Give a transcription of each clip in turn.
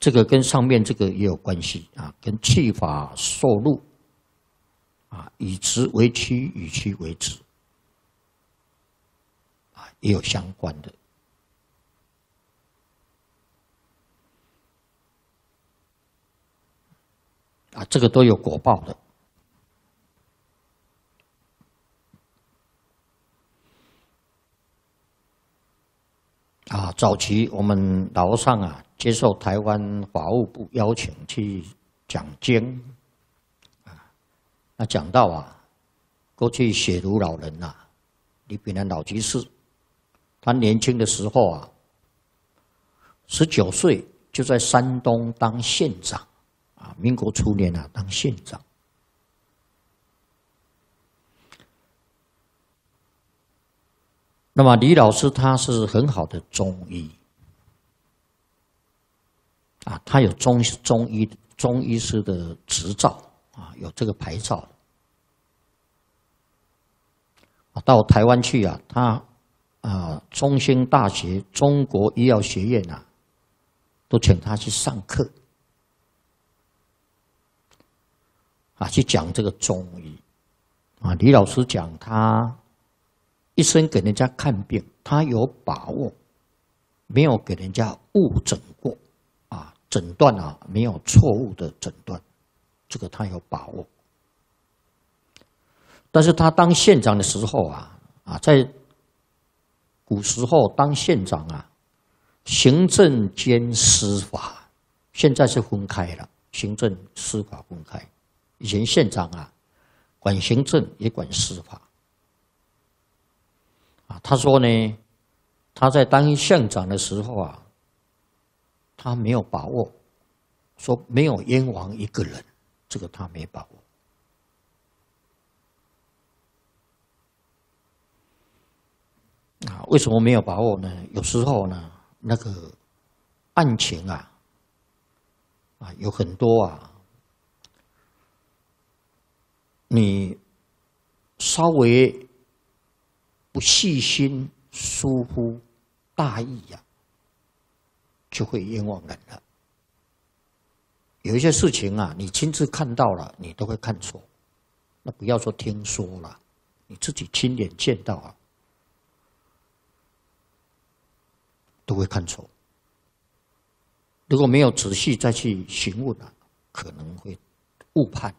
这个跟上面这个也有关系啊，跟契法受禄啊，以直为曲，以曲为直啊，也有相关的。啊，这个都有果报的。啊，早期我们老和尚啊，接受台湾法务部邀请去讲经，啊，那讲到啊，过去雪庐老人呐，李炳南老居士，他年轻的时候啊，19岁就在山东当县长，啊，民国初年啊，当县长。那么李老师他是很好的中医，啊，他有中医师的执照啊，有这个牌照。到台湾去啊，他中兴大学中国医药学院啊，都请他去上课，啊，去讲这个中医。啊，李老师讲他一生给人家看病，他有把握，没有给人家误诊过，啊，诊断啊没有错误的诊断，这个他有把握。但是他当县长的时候啊，在古时候当县长啊，行政兼司法，现在是分开了，行政司法分开。以前县长啊，管行政也管司法。啊，他说呢，他在当县长的时候啊，他没有把握，说没有冤枉一个人，这个他没把握。啊，为什么没有把握呢？有时候呢，那个案情啊，有很多啊，你稍微不细心、疏忽大意呀，就会冤枉人了。有一些事情啊，你亲自看到了，你都会看错。那不要说听说了，你自己亲眼见到啊，都会看错。如果没有仔细再去询问啊，可能会误判。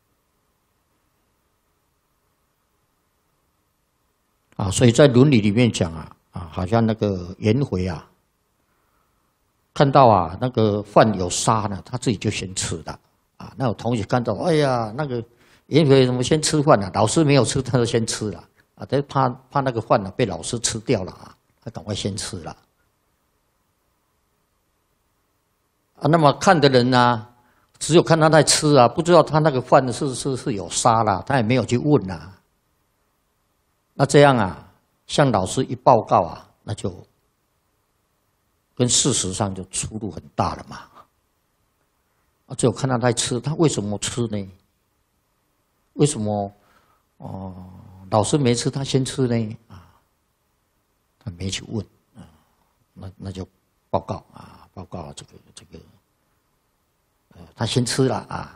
啊，所以在伦理里面讲啊，好像那个颜回啊，看到啊那个饭有沙呢，他自己就先吃了。啊，那有同学看到，哎呀，那个颜回怎么先吃饭呢？老师没有吃，他就先吃了。啊，他怕那个饭呢被老师吃掉了啊，他赶快先吃了。啊，那么看的人呢，只有看他在吃啊，不知道他那个饭是有沙啦，他也没有去问呐。那这样啊，向老师一报告啊，那就跟事实上就出入很大了嘛。啊，只有看他在吃，他为什么吃呢？为什么老师没吃，他先吃呢？啊，他没去问啊，那就报告啊，报告这个，他先吃了啊。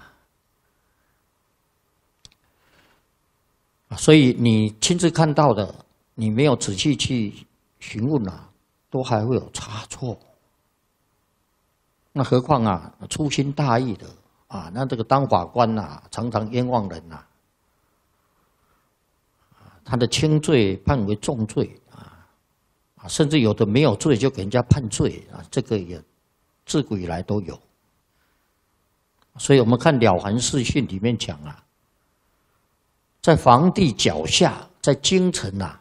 所以你亲自看到的，你没有仔细去询问啊，都还会有差错。那何况啊，粗心大意的啊，那这个当法官呐，常常冤枉人呐，他的轻罪判为重罪啊，甚至有的没有罪就给人家判罪啊，这个也自古以来都有。所以我们看《了凡四训》里面讲啊，在皇帝脚下，在京城啊，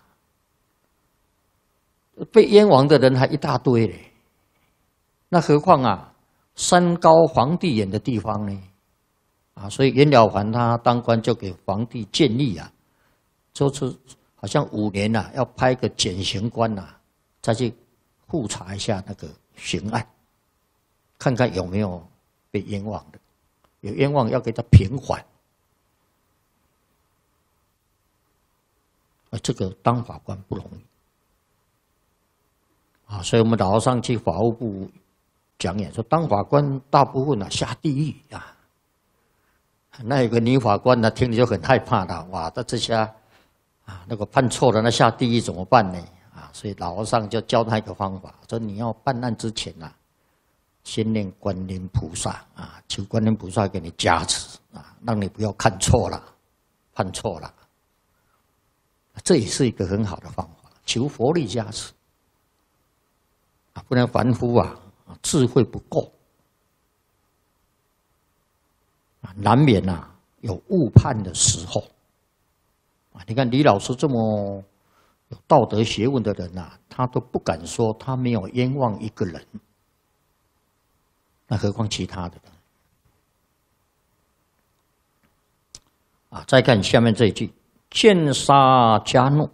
被冤枉的人还一大堆嘞。那何况啊，山高皇帝远的地方呢？啊，所以袁了凡他当官就给皇帝建议啊，就是好像5年啊，要派个检刑官啊，再去复查一下那个刑案，看看有没有被冤枉的，有冤枉要给他平缓。这个当法官不容易啊，所以我们老和尚去法务部讲演说，当法官大部分下地狱啊。那有个女法官呢，听了就很害怕了，哇，这下那个判错了，那下地狱怎么办呢？所以老和尚就教他一个方法，说你要办案之前先念观音菩萨求观音菩萨给你加持让你不要看错了，判错了。这也是一个很好的方法，求佛力加持不然凡夫智慧不够难免有误判的时候你看李老师这么有道德学问的人他都不敢说他没有冤枉一个人，那何况其他的人再看下面这一句，见杀加怒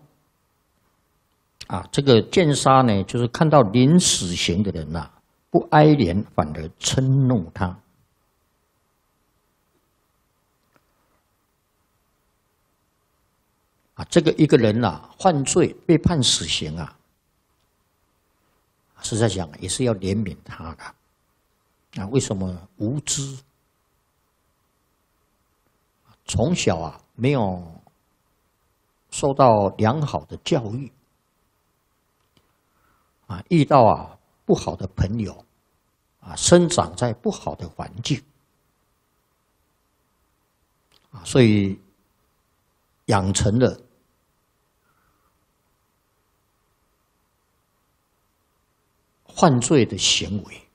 这个见杀呢，就是看到临死刑的人不哀怜，反而嗔怒他。这个一个人犯罪被判死刑实在讲也是要怜悯他的为什么？无知，从小没有受到良好的教育遇到不好的朋友生长在不好的环境所以养成了犯罪的行为。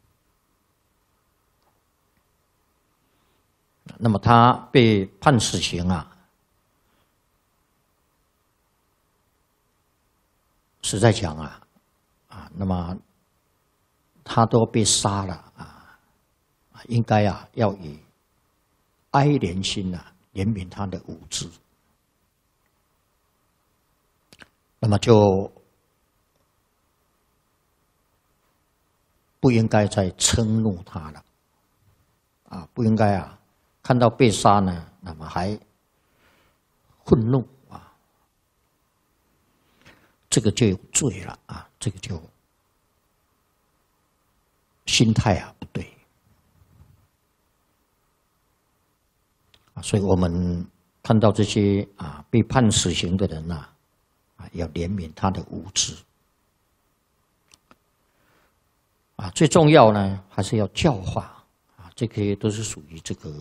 那么他被判死刑实在讲那么他都被杀了应该要以哀怜心怜悯他的无知，那么就不应该再嗔怒他了不应该看到被杀呢，那么还愤怒这个就有罪了这个就心态不对所以我们看到这些被判死刑的人要怜悯他的无知最重要呢还是要教化这些都是属于这个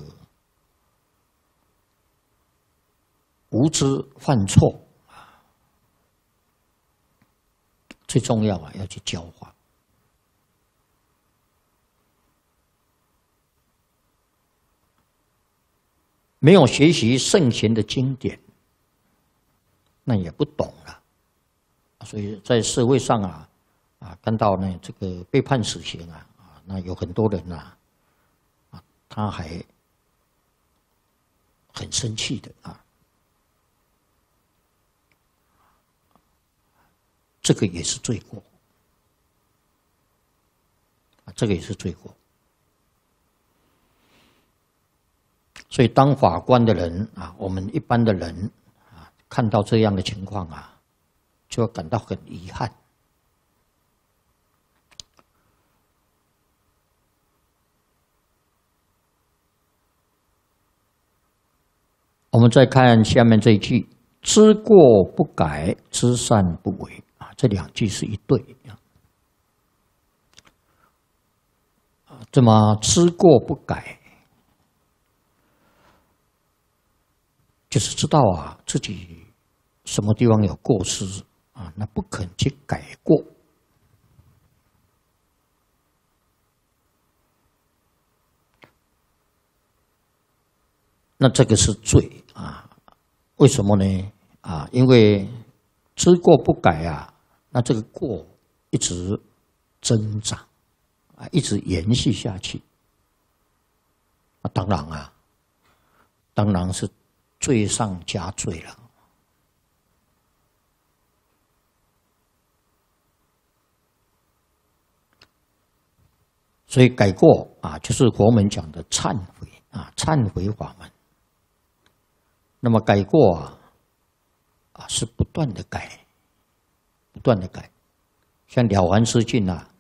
无知犯错最重要要去教化。没有学习圣贤的经典，那也不懂了。所以在社会上看到呢这个被判死刑那有很多人他还很生气的这个也是罪过这个也是罪过。所以当法官的人我们一般的人看到这样的情况就要感到很遗憾。我们再看下面这一句，知过不改，知善不为这两句是一对这么知过不改就是知道自己什么地方有过失那不肯去改过那这个是罪为什么呢因为知过不改那这个过一直增长一直延续下去当然是罪上加罪了。所以改过就是佛门讲的忏悔忏悔法门。那么改过是不断的改，不断的改。像《了凡四训》